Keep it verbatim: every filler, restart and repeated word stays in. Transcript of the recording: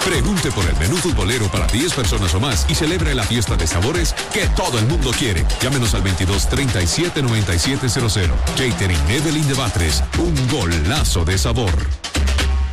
Pregunte por el menú futbolero para diez personas o más y celebre la fiesta de sabores que todo el mundo quiere. Llámenos al veintidós treinta y siete noventa y siete cero cero. Catering Evelyn de Batres, un golazo de sabor.